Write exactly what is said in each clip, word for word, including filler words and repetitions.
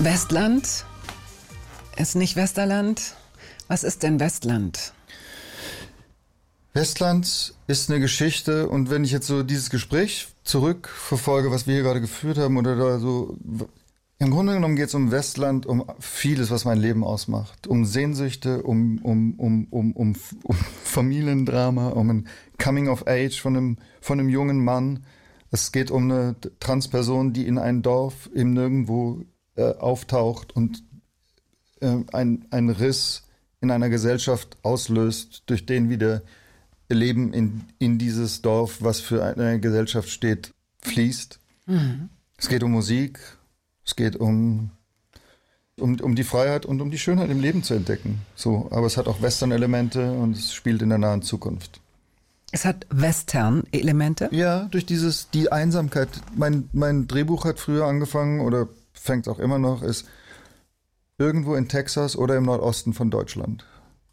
Westland ist nicht Westerland. Was ist denn Westland? Westland ist eine Geschichte, und wenn ich jetzt so dieses Gespräch zurückverfolge, was wir hier gerade geführt haben, oder da so, im Grunde genommen geht es um Westland, um vieles, was mein Leben ausmacht. Um Sehnsüchte, um, um, um, um, um, um Familiendrama, um ein Coming of Age von einem, von einem jungen Mann. Es geht um eine Transperson, die in ein Dorf im Nirgendwo äh, auftaucht und äh, ein, ein Riss in einer Gesellschaft auslöst, durch den wieder Leben in, in dieses Dorf, was für eine Gesellschaft steht, fließt. Mhm. Es geht um Musik, es geht um, um, um die Freiheit und um die Schönheit im Leben zu entdecken. So, aber es hat auch Western-Elemente und es spielt in der nahen Zukunft. Es hat Western-Elemente? Ja, durch dieses, die Einsamkeit. Mein, mein Drehbuch hat früher angefangen oder fängt auch immer noch, ist irgendwo in Texas oder im Nordosten von Deutschland.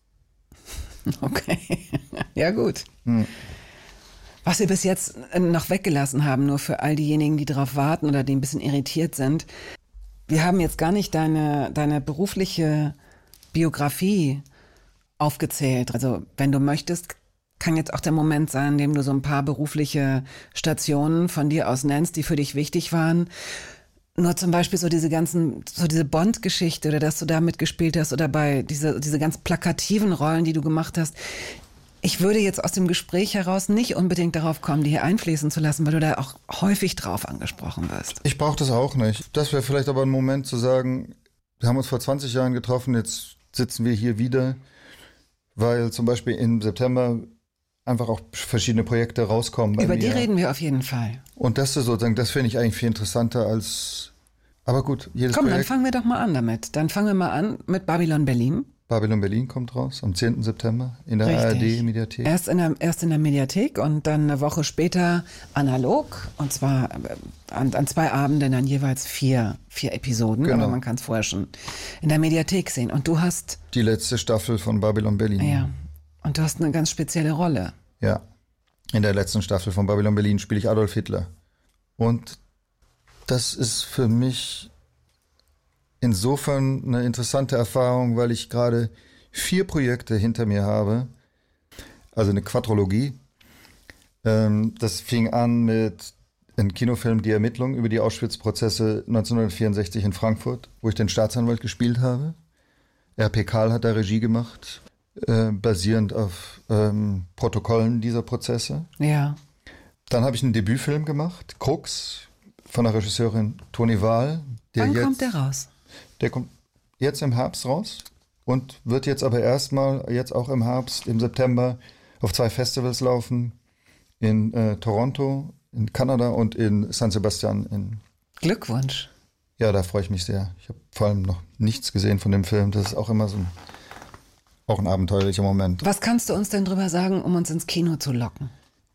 Okay, ja gut. Hm. Was wir bis jetzt noch weggelassen haben, nur für all diejenigen, die darauf warten oder die ein bisschen irritiert sind. Wir haben jetzt gar nicht deine, deine berufliche Biografie aufgezählt. Also wenn du möchtest, kann jetzt auch der Moment sein, in dem du so ein paar berufliche Stationen von dir aus nennst, die für dich wichtig waren. Nur zum Beispiel so diese ganzen, so diese Bond-Geschichte oder dass du da mitgespielt hast oder bei diese, diese ganz plakativen Rollen, die du gemacht hast. Ich würde jetzt aus dem Gespräch heraus nicht unbedingt darauf kommen, die hier einfließen zu lassen, weil du da auch häufig drauf angesprochen wirst. Ich brauche das auch nicht. Das wäre vielleicht aber ein Moment zu sagen, wir haben uns vor zwanzig Jahren getroffen, jetzt sitzen wir hier wieder, weil zum Beispiel im September einfach auch verschiedene Projekte rauskommen. Über die reden wir auf jeden Fall. Und das ist sozusagen, das finde ich eigentlich viel interessanter als, aber gut, jedes Komm, Projekt. dann fangen wir doch mal an damit. Dann fangen wir mal an mit Babylon Berlin. Babylon Berlin kommt raus am zehnten September in der Richtig. A R D-Mediathek. Erst in der, erst in der Mediathek und dann eine Woche später analog. Und zwar an, an zwei Abenden dann jeweils vier, vier Episoden. Genau. Aber man kann es vorher schon in der Mediathek sehen. Und du hast... Die letzte Staffel von Babylon Berlin. Ja, und du hast eine ganz spezielle Rolle. Ja, in der letzten Staffel von Babylon Berlin spiele ich Adolf Hitler. Und das ist für mich insofern eine interessante Erfahrung, weil ich gerade vier Projekte hinter mir habe, also eine Quadrologie. Das fing an mit einem Kinofilm Die Ermittlung über die Auschwitz-Prozesse neunzehnhundertvierundsechzig in Frankfurt, wo ich den Staatsanwalt gespielt habe. R P Karl hat da Regie gemacht, äh, basierend auf ähm, Protokollen dieser Prozesse. Ja. Dann habe ich einen Debütfilm gemacht, Krux, von der Regisseurin Toni Wahl. Der Wann jetzt, kommt der raus? Der kommt jetzt im Herbst raus und wird jetzt aber erstmal, jetzt auch im Herbst, im September, auf zwei Festivals laufen. In äh, Toronto, in Kanada und in San Sebastian. In Glückwunsch. Ja, da freue ich mich sehr. Ich habe vor allem noch nichts gesehen von dem Film. Das ist auch immer so ein, auch ein abenteuerlicher Moment. Was kannst du uns denn drüber sagen, um uns ins Kino zu locken?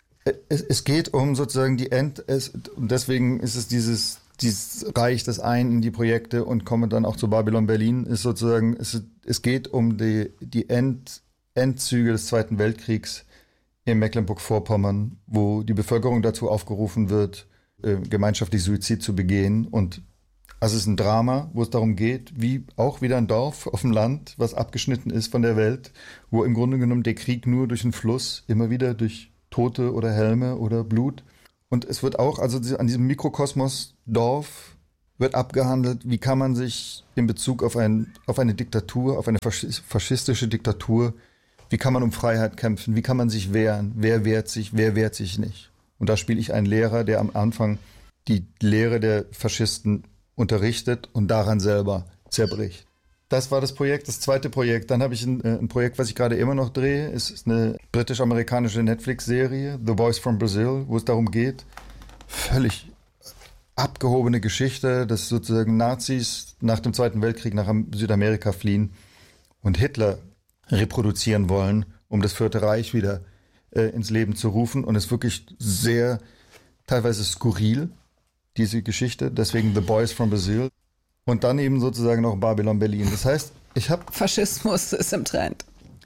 Es, es geht um sozusagen die End... Es, und deswegen ist es dieses... Dies reicht das ein in die Projekte und komme dann auch zu Babylon Berlin, ist sozusagen, es, es geht um die, die End, Endzüge des Zweiten Weltkriegs in Mecklenburg-Vorpommern, wo die Bevölkerung dazu aufgerufen wird, äh, gemeinschaftlich Suizid zu begehen. Und also es ist ein Drama, wo es darum geht, wie auch wieder ein Dorf auf dem Land, was abgeschnitten ist von der Welt, wo im Grunde genommen der Krieg nur durch einen Fluss, immer wieder durch Tote oder Helme oder Blut. Und es wird auch, also an diesem Mikrokosmos Dorf wird abgehandelt, wie kann man sich in Bezug auf, ein, auf eine Diktatur, auf eine faschistische Diktatur, wie kann man um Freiheit kämpfen, wie kann man sich wehren, wer wehrt sich, wer wehrt sich nicht. Und da spiele ich einen Lehrer, der am Anfang die Lehre der Faschisten unterrichtet und daran selber zerbricht. Das war das Projekt, das zweite Projekt. Dann habe ich ein, ein Projekt, was ich gerade immer noch drehe. Es ist eine britisch-amerikanische Netflix-Serie, The Boys from Brazil, wo es darum geht, völlig abgehobene Geschichte, dass sozusagen Nazis nach dem Zweiten Weltkrieg nach Südamerika fliehen und Hitler reproduzieren wollen, um das Vierte Reich wieder äh, ins Leben zu rufen. Und es ist wirklich sehr, teilweise skurril, diese Geschichte. Deswegen The Boys from Brazil. Und dann eben sozusagen noch Babylon Berlin. Das heißt, ich habe... Faschismus ist im Trend.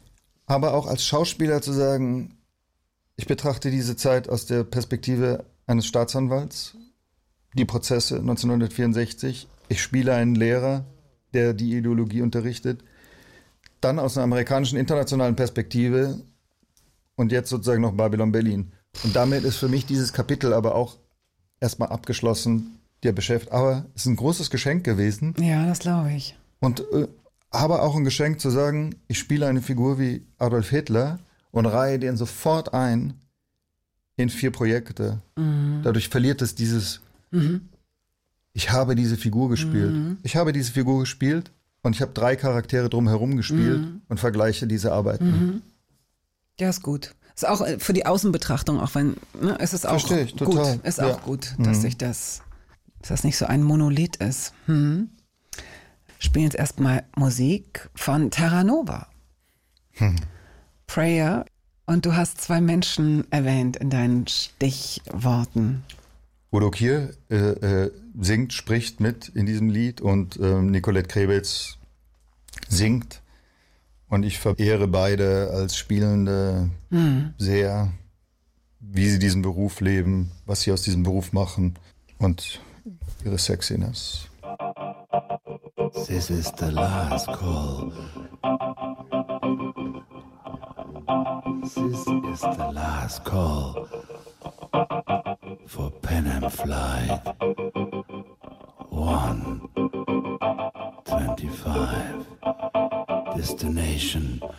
Aber auch als Schauspieler zu sagen, ich betrachte diese Zeit aus der Perspektive eines Staatsanwalts, die Prozesse neunzehnhundertvierundsechzig. ich spiele einen Lehrer, der die Ideologie unterrichtet, dann aus einer amerikanischen internationalen Perspektive und jetzt sozusagen noch Babylon Berlin. Und damit ist für mich dieses Kapitel aber auch erstmal abgeschlossen, der beschäftigt. Aber es ist ein großes Geschenk gewesen. Ja, das glaube ich. Und äh, aber auch ein Geschenk zu sagen, ich spiele eine Figur wie Adolf Hitler und reihe den sofort ein in vier Projekte. Mhm. Dadurch verliert es dieses, mhm. ich habe diese Figur gespielt. Mhm. Ich habe diese Figur gespielt und ich habe drei Charaktere drumherum gespielt mhm. und vergleiche diese Arbeiten. Mhm. Ja, ist gut. Ist auch für die Außenbetrachtung, auch wenn, ne, es ist auch Verstehe ich, gut. total. Ist ja. auch gut, dass mhm. sich das, dass das nicht so ein Monolith ist. Hm. Spielen jetzt erstmal Musik von Terranova. Hm. Prayer. Und du hast zwei Menschen erwähnt in deinen Stichworten. Udo Kier äh, äh, singt, spricht mit in diesem Lied und äh, Nicolette Krebitz singt. Und ich verehre beide als Spielende hm. sehr, wie sie diesen Beruf leben, was sie aus diesem Beruf machen und ihre Sexiness. This is the last call. This is the last call for Pan Am Flight one twenty-five. Destination